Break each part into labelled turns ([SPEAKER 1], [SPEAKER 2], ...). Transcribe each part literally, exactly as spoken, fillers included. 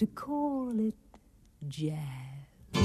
[SPEAKER 1] to call it jazz.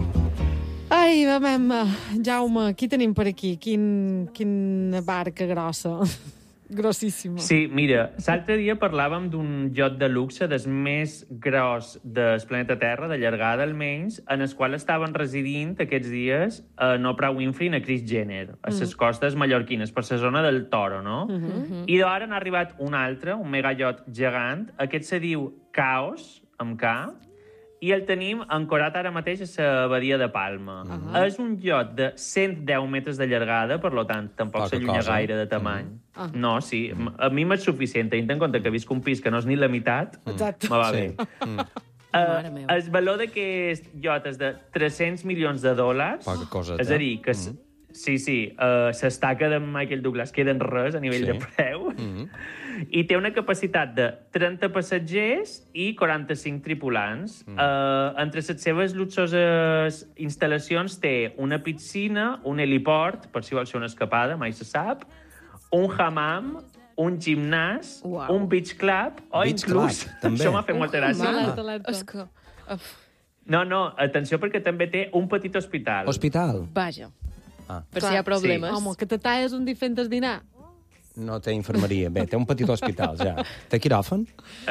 [SPEAKER 2] Ai, mamem, Jaume, qui tenim per aquí? Quin, quina barca grossa. Grossíssima.
[SPEAKER 3] Sí, mira, l'altre dia parlàvem d'un yacht de luxe des més gros del planeta Terra, de llargada almenys, en el qual estaven residint aquests dies a Oprah Winfrey i a Kris Jenner, a les mm. costes mallorquines, per la zona del Toro, no? Mm -hmm. I d'ara n'ha arribat un altre, un megayot gegant. Aquest se diu Chaos, amb K, i el tenim ancorat ara mateix a la badia de Palma. Uh -huh. És un yacht de cent deu metres de llargada, per tant, tampoc s'allunya gaire de tamany. Uh -huh. No, sí, a mi m'és suficient. Tenint en compte que visc un pis que no és ni la meitat,
[SPEAKER 2] Exacte.
[SPEAKER 3] me va
[SPEAKER 4] Sí.
[SPEAKER 3] bé. Mm. Uh, el valor d'aquest yacht és de tres-cents milions de dòlars.
[SPEAKER 4] Poca cosa,
[SPEAKER 3] és a dir, que... Mm. Sí, sí, uh, s'estaca de Michael Douglas queda en res a nivell
[SPEAKER 4] sí.
[SPEAKER 3] de preu.
[SPEAKER 4] Mm.
[SPEAKER 3] I té una capacitat de trenta passatgers i quaranta-cinc tripulants. Mm. Uh, entre les seves luxoses instal·lacions té una piscina, un heliport, per si vol ser una escapada, mai se sap, un hammam, un gimnàs,
[SPEAKER 1] Uau.
[SPEAKER 3] un beach club, o
[SPEAKER 4] Beach
[SPEAKER 3] inclús...
[SPEAKER 4] club, també.
[SPEAKER 3] Això m'ha fet molta gràcia.
[SPEAKER 2] Alerta, alerta.
[SPEAKER 5] És que... Uf,
[SPEAKER 3] No, no, atenció, perquè també té un petit hospital.
[SPEAKER 4] Hospital.
[SPEAKER 5] vaja,
[SPEAKER 4] Ah.
[SPEAKER 5] per si hi ha problemes.
[SPEAKER 2] Sí. Home, que te talles un dia fent el dinar.
[SPEAKER 4] No té infermeria. Bé, té un petit hospital, ja. Té quiròfan?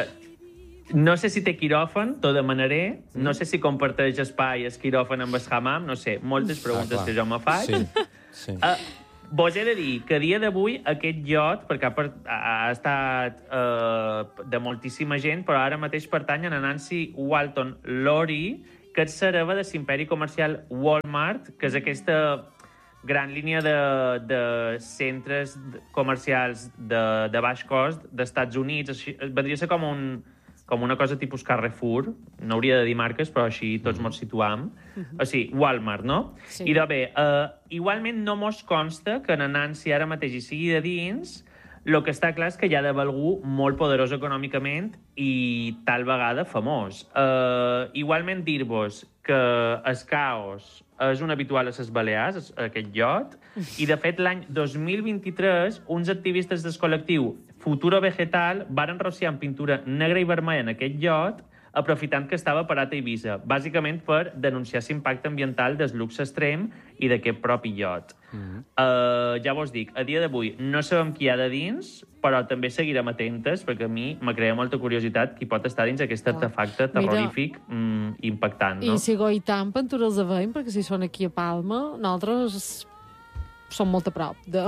[SPEAKER 3] No sé si té quiròfan, t'ho demanaré. No sé si comparteix espai el quiròfan amb el hammam, no sé. Moltes preguntes
[SPEAKER 4] ah,
[SPEAKER 3] que jo me faig.
[SPEAKER 4] Sí, sí.
[SPEAKER 3] Uh, vos he de dir que a dia d'avui aquest yacht, perquè ha, per, ha estat uh, de moltíssima gent, però ara mateix pertany a Nancy Walton Lowry, que és l'hereva de l'imperi comercial Walmart, que és aquesta gran línia de, de centres comercials de, de baix cost d'Estats Units. Així, vendria a ser com, un, com una cosa tipus Carrefour. No hauria de dir marques, però així tots mos situam. O sigui, Walmart, no?
[SPEAKER 2] Sí.
[SPEAKER 3] I de bé, uh, igualment no mos consta que en Nancy ara mateix hi sigui de dins. El que està clar és que hi ha d'haver algú molt poderós econòmicament i tal vegada famós. Uh, igualment dir-vos que el Caos és un habitual a les Balears, aquest yacht, i de fet l'any dos mil vint-i-tres uns activistes del col·lectiu Futuro Vegetal varen rociar amb pintura negra i vermella en aquest yacht, aprofitant que estava parat a Eivissa, bàsicament per denunciar l'impacte ambiental del luxe extrem i d'aquest propi yacht. Mm -hmm. uh, ja vos dic, a dia d'avui no sabem qui hi ha de dins, però també seguirem atentes, perquè a mi me crea molta curiositat qui pot estar dins aquest artefacte terrorífic mm, impactant, no?
[SPEAKER 2] I si Goitam, Pentura els veiem, perquè si són aquí a Palma, nosaltres som molt a prop de...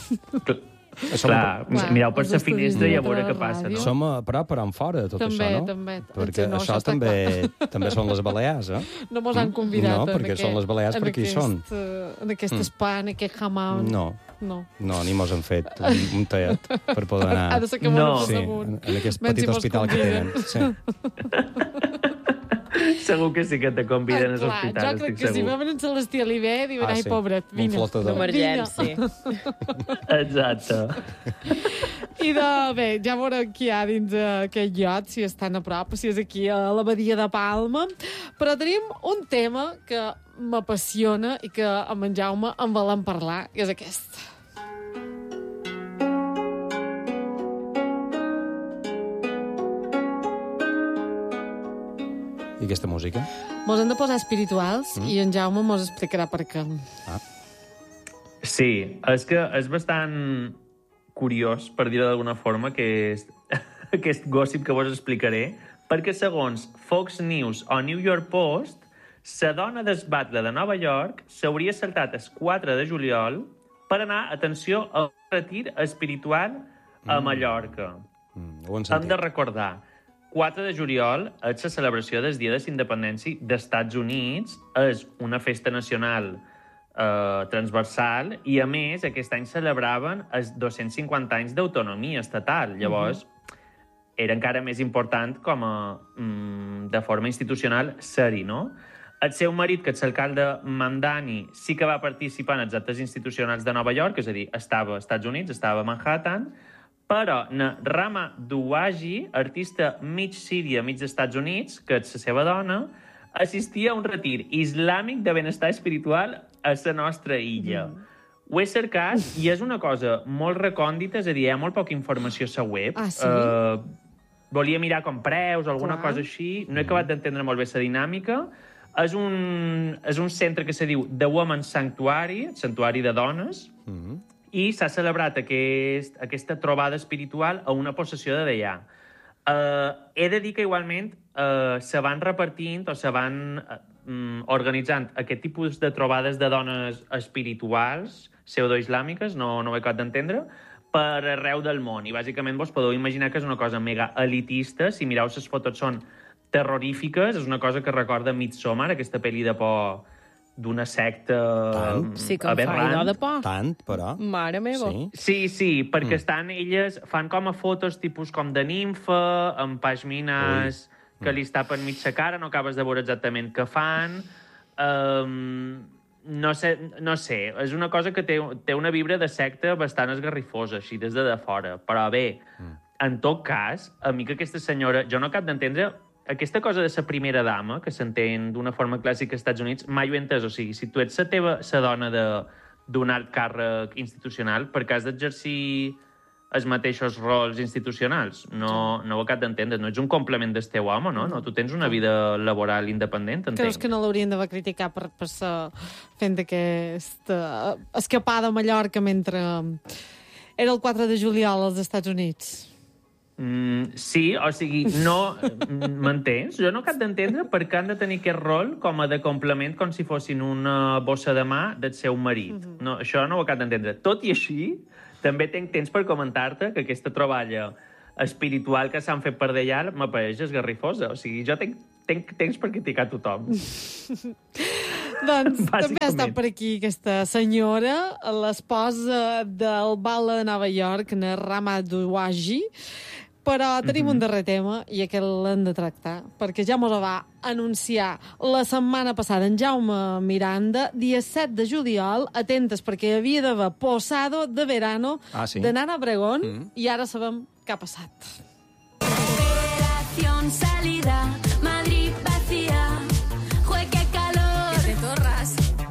[SPEAKER 4] Som
[SPEAKER 3] Clar,
[SPEAKER 2] Clar,
[SPEAKER 3] mireu per
[SPEAKER 2] els
[SPEAKER 3] la
[SPEAKER 2] estudis
[SPEAKER 3] finestra i a
[SPEAKER 2] de
[SPEAKER 3] veure què
[SPEAKER 2] ràdio.
[SPEAKER 3] passa, no?
[SPEAKER 4] Som a prop, però en fora, de tot
[SPEAKER 2] També,
[SPEAKER 4] això, no?
[SPEAKER 2] també.
[SPEAKER 4] Perquè
[SPEAKER 2] Sí, no,
[SPEAKER 4] això
[SPEAKER 2] això està
[SPEAKER 4] també, també són les Balears, eh?
[SPEAKER 2] No mos han convidat
[SPEAKER 4] No,
[SPEAKER 2] en
[SPEAKER 4] perquè
[SPEAKER 2] aquest,
[SPEAKER 4] són les Balears,
[SPEAKER 2] en
[SPEAKER 4] perquè hi
[SPEAKER 2] aquest,
[SPEAKER 4] són.
[SPEAKER 2] uh, En aquest spa, en aquest hammam.
[SPEAKER 4] No,
[SPEAKER 2] No.
[SPEAKER 4] no, ni mos han fet un, un tallet per poder anar.
[SPEAKER 2] Ha de ser que
[SPEAKER 3] No.
[SPEAKER 2] mos
[SPEAKER 4] Sí,
[SPEAKER 2] sí,
[SPEAKER 4] en, en aquest
[SPEAKER 2] Menys
[SPEAKER 4] petit
[SPEAKER 2] si mos
[SPEAKER 4] hospital que
[SPEAKER 2] conviden.
[SPEAKER 4] tenen. Sí.
[SPEAKER 3] Segur que sí que te conviden als
[SPEAKER 2] Clar,
[SPEAKER 3] hospitals,
[SPEAKER 2] jo crec
[SPEAKER 3] estic
[SPEAKER 2] que si
[SPEAKER 3] segur.
[SPEAKER 2] va en Celestial i ve, diuen,
[SPEAKER 4] Ah,
[SPEAKER 2] ai,
[SPEAKER 4] sí.
[SPEAKER 2] pobret,
[SPEAKER 4] Un
[SPEAKER 2] vine.
[SPEAKER 4] flotador.
[SPEAKER 5] Emergència.
[SPEAKER 3] Exacte.
[SPEAKER 2] I de, bé, ja veurem qui hi ha dins aquest yacht, si estan a prop, si és aquí a la badia de Palma. Però tenim un tema que m'apassiona i que amb en Jaume en volem parlar, i és aquest.
[SPEAKER 4] I aquesta música?
[SPEAKER 2] Mos hem de posar espirituals mm. i en Jaume mos explicarà per què.
[SPEAKER 4] Ah.
[SPEAKER 3] Sí, és que és bastant curiós, per dir-ho d'alguna forma, que és, aquest gossip que vos explicaré, perquè segons Fox News o New York Post, la dona del batlle de Nova York s'hauria saltat el quatre de juliol per anar, atenció, a un retir espiritual a Mallorca.
[SPEAKER 4] Mm, ho han
[SPEAKER 3] Hem
[SPEAKER 4] sentit.
[SPEAKER 3] de recordar, quatre de juliol és la celebració del Dia de la Independència d'Estats Units, és una festa nacional eh, transversal i, a més, aquest any celebraven els dos-cents cinquanta anys d'autonomia estatal. Llavors, mm-hmm. era encara més important com a, mm, de forma institucional, ser-hi, no? El seu marit, que és l'alcalde Mamdani, sí que va participar en els actes institucionals de Nova York, és a dir, estava als Estats Units, estava a Manhattan, però na Rama Douaji, artista mig síria, mig Estats Units, que és la seva dona, assistia a un retir islàmic de benestar espiritual a la nostra illa. Mm. Ho he cercat i és una cosa molt recòndita, és a dir, hi ha molt poca informació a la web.
[SPEAKER 2] Ah, sí?
[SPEAKER 3] Uh, volia mirar com preus o alguna
[SPEAKER 2] Clar.
[SPEAKER 3] cosa així. No he acabat d'entendre molt bé la dinàmica. És un, és un centre que se diu The Women's Sanctuary, Santuari de Dones,
[SPEAKER 4] Mm.
[SPEAKER 3] i s'ha celebrat aquest, aquesta trobada espiritual a una possessió de Deià. Uh, he de dir que igualment uh, se van repartint o se van uh, um, organitzant aquest tipus de trobades de dones espirituals, pseudoislàmiques, no, no ho he acabat d'entendre, per arreu del món. I bàsicament vos podeu imaginar que és una cosa mega elitista. Si mireu les fotos són terrorífiques, és una cosa que recorda Midsommar, aquesta pel·li de por d'una secta
[SPEAKER 4] Tant?
[SPEAKER 2] Sí que em fa
[SPEAKER 3] aberrant.
[SPEAKER 2] idò de por.
[SPEAKER 4] Tant, però...
[SPEAKER 2] Mare meva.
[SPEAKER 4] Sí.
[SPEAKER 3] Sí, sí, perquè
[SPEAKER 4] Mm.
[SPEAKER 3] estan elles, fan com a fotos tipus com de nimfa, amb pàgines que li es tapen mig la cara, no acabes de veure exactament què fan. Um, no sé, no sé, és una cosa que té, té una vibra de secta bastant esgarrifosa, així, des de de fora. Però bé, en tot cas, a mi que aquesta senyora... Jo no acabo d'entendre aquesta cosa de la primera dama, que s'entén d'una forma clàssica als Estats Units, mai ho he entès. O sigui, si tu ets la teva la dona de, d'un alt càrrec institucional, per què has d'exercir els mateixos rols institucionals? No, no ho acabo d'entendre. No ets un complement del teu home, no? no? Tu tens una vida laboral independent, entenc.
[SPEAKER 2] Creus que no l'haurien d'haver criticat per, per ser fent aquesta escapada a Mallorca mentre era el quatre de juliol als Estats Units?
[SPEAKER 3] Mm, sí, o sigui, no... M'entens? Jo no acabo d'entendre per què han de tenir aquest rol com a de complement, com si fossin una bossa de mà del seu marit. Mm-hmm. No, això no ho acabo d'entendre. Tot i així, també tenc temps per comentar-te que aquesta troballa espiritual que s'han fet per d'allà m'apareix esgarrifosa. O sigui, jo tenc, tenc temps per criticar tothom.
[SPEAKER 2] Doncs també ha
[SPEAKER 3] Bàsicament.
[SPEAKER 2] estat per aquí aquesta senyora, l'esposa del Bala de Nova York, na Ramadouaji, però tenim un darrer tema i aquest l'hem de tractar, perquè ja mos ho va anunciar la setmana passada en Jaume Miranda, dia set de juliol, atentes perquè hi havia d'haver posado de verano
[SPEAKER 4] Ah, sí?
[SPEAKER 2] de Nana Obregón,
[SPEAKER 4] Mm.
[SPEAKER 2] i ara sabem què ha passat.
[SPEAKER 5] Operación salida, Madrid vacía. Jue, qué calor. Que te torras.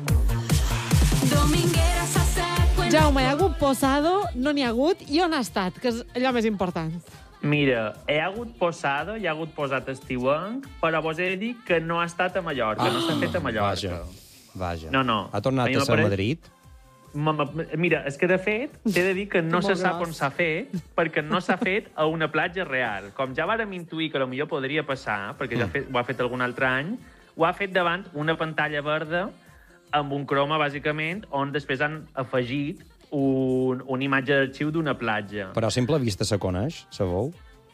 [SPEAKER 5] Domingueras a saco.
[SPEAKER 2] Jaume, hi ha hagut posado, no n'hi ha hagut, i on ha estat, que és allò més important.
[SPEAKER 3] Mira, hi ha hagut posado, hi ha hagut posat estiuenc, però vos he de dir que no ha estat a Mallorca, no s'ha fet a Mallorca.
[SPEAKER 4] Vaja, vaja.
[SPEAKER 3] No, no.
[SPEAKER 4] Ha tornat
[SPEAKER 3] A mi
[SPEAKER 4] a ser a
[SPEAKER 3] m'apareix-
[SPEAKER 4] Madrid?
[SPEAKER 3] Ma- ma- Mira, és que de fet, t'he de dir que no
[SPEAKER 2] Que
[SPEAKER 3] se
[SPEAKER 2] molt
[SPEAKER 3] sap
[SPEAKER 2] gros.
[SPEAKER 3] on s'ha fet, perquè no s'ha fet a una platja real. Com ja vàrem intuir que potser podria passar, perquè ja ha fet, ho ha fet algun altre any, ho ha fet davant una pantalla verda amb un croma, bàsicament, on després han afegit un, una imatge d'arxiu d'una platja.
[SPEAKER 4] Però a simple vista se coneix, sabeu?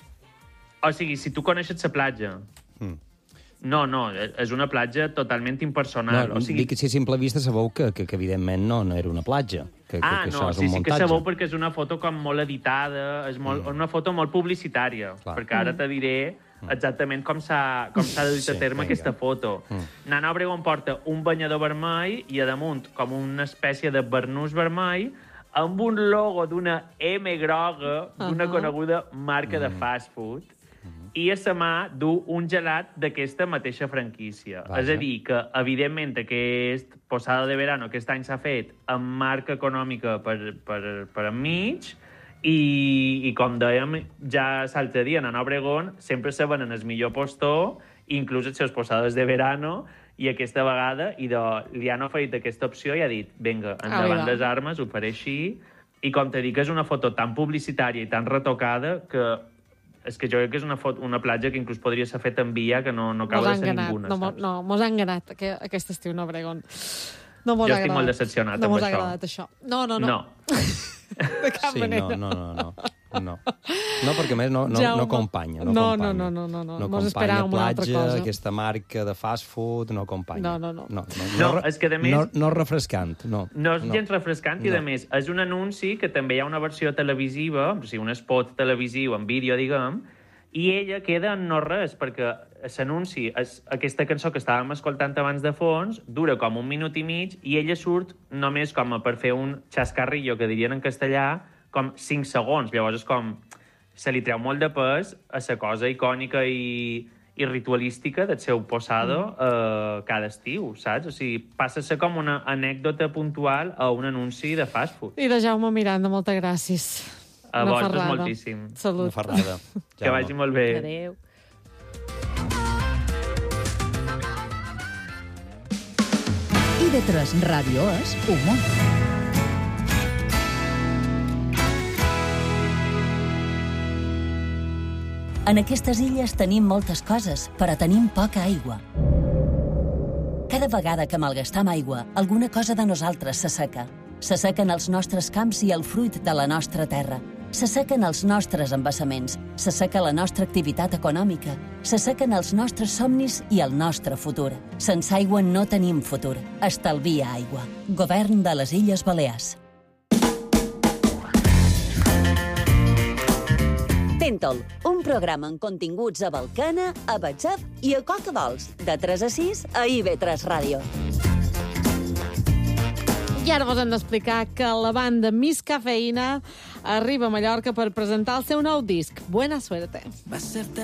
[SPEAKER 3] O sigui, si tu coneixes la platja...
[SPEAKER 4] Mm.
[SPEAKER 3] No, no, és una platja totalment impersonal.
[SPEAKER 4] No,
[SPEAKER 3] o sigui,
[SPEAKER 4] dic que si a simple vista sabeu que, que, que evidentment no, no era una platja, que, que,
[SPEAKER 3] Ah,
[SPEAKER 4] que
[SPEAKER 3] no,
[SPEAKER 4] això és
[SPEAKER 3] sí,
[SPEAKER 4] un
[SPEAKER 3] sí que
[SPEAKER 4] muntatge.
[SPEAKER 3] sabeu perquè és una foto com molt editada, és molt, mm. una foto molt publicitària,
[SPEAKER 4] Clar.
[SPEAKER 3] perquè ara te diré exactament com s'ha com s'ha dut
[SPEAKER 4] Sí,
[SPEAKER 3] a terme
[SPEAKER 4] vinga.
[SPEAKER 3] aquesta foto.
[SPEAKER 4] Mm.
[SPEAKER 3] Nana Obregón porta un banyador vermell i a damunt com una espècie de barnús vermell amb un logo d'una M groga d'una
[SPEAKER 2] Ahà.
[SPEAKER 3] coneguda marca de fast food i a sa mà du un gelat d'aquesta mateixa franquícia.
[SPEAKER 4] Vaja.
[SPEAKER 3] És a dir, que, evidentment, aquest posada de verano aquest any s'ha fet amb marca econòmica per, per, per enmig i, i, com dèiem ja l'altre dia, Nana Obregón sempre se venen el millor postor, inclús els seus posades de verano, i aquesta vegada i de, li han oferit aquesta opció i ha dit, vinga, endavant
[SPEAKER 2] Ah,
[SPEAKER 3] les armes, ho faré així, i com te dic, és una foto tan publicitària i tan retocada que és que jo crec que és una, foto, una platja que inclús podria ser feta en via, que no, no
[SPEAKER 2] Mos
[SPEAKER 3] acaba de
[SPEAKER 2] han
[SPEAKER 3] ser
[SPEAKER 2] ganat,
[SPEAKER 3] ninguna,
[SPEAKER 2] no, mo-
[SPEAKER 3] saps?
[SPEAKER 2] no, mos han ganat aqu aquest estiu, no, Obregón. No mos
[SPEAKER 3] Jo
[SPEAKER 2] ha
[SPEAKER 3] estic
[SPEAKER 2] agradat.
[SPEAKER 3] molt decepcionat
[SPEAKER 2] no
[SPEAKER 3] amb
[SPEAKER 2] mos ha
[SPEAKER 3] això.
[SPEAKER 2] agradat això. No, no, no.
[SPEAKER 3] No.
[SPEAKER 2] De cap
[SPEAKER 4] Sí,
[SPEAKER 2] manera.
[SPEAKER 4] no, no, no, no. No, no perquè a més no, no,
[SPEAKER 2] Jaume.
[SPEAKER 4] no acompanya. No,
[SPEAKER 2] No,
[SPEAKER 4] acompanya.
[SPEAKER 2] no, no, no, no.
[SPEAKER 4] No
[SPEAKER 2] Mos
[SPEAKER 4] acompanya
[SPEAKER 2] esperàvem una altra
[SPEAKER 4] platja,
[SPEAKER 2] cosa.
[SPEAKER 4] aquesta marca de fast food, no acompanya.
[SPEAKER 2] No, no, no.
[SPEAKER 4] No, no,
[SPEAKER 3] No,
[SPEAKER 4] re-
[SPEAKER 3] és que, a més-
[SPEAKER 4] No, no és refrescant, no.
[SPEAKER 3] No és gens refrescant, i
[SPEAKER 4] No.
[SPEAKER 3] a més, és un anunci que també hi ha una versió televisiva, o sigui, un spot televisiu en vídeo, diguem, i ella queda en no res, perquè l'anunci, és- aquesta cançó que estàvem escoltant abans de fons, dura com un minut i mig, i ella surt només com a per fer un xascarrillo, que dirien en castellà, com cinc segons. Llavors és com... Se li treu molt de pes a la cosa icònica i, i ritualística del seu posado eh, cada estiu, saps? O sigui, passa a ser com una anècdota puntual a un anunci de fast food.
[SPEAKER 2] I de Jaume Miranda, moltes gràcies.
[SPEAKER 3] A
[SPEAKER 2] Una
[SPEAKER 3] vosaltres
[SPEAKER 2] ferrada.
[SPEAKER 3] moltíssim.
[SPEAKER 2] Salut.
[SPEAKER 4] Una ferrada.
[SPEAKER 3] Que vagi molt bé.
[SPEAKER 2] Adéu.
[SPEAKER 1] I de tres Ràdio és humor.
[SPEAKER 6] En aquestes illes tenim moltes coses, però tenim poca aigua. Cada vegada que malgastam aigua, alguna cosa de nosaltres s'asseca. S'assequen els nostres camps i el fruit de la nostra terra. S'assequen els nostres embassaments. S'asseca la nostra activitat econòmica. S'assequen els nostres somnis i el nostre futur. Sense aigua no tenim futur. Estalvia aigua. Govern de les Illes Balears. Tentol, un programa amb continguts a Balcana, a Batxaf i a Cocadols, de tres a sis a I V tres Ràdio.
[SPEAKER 2] I ara vos hem d'explicar que la banda Miss Cafeïna arriba a Mallorca per presentar el seu nou disc. Buena suerte.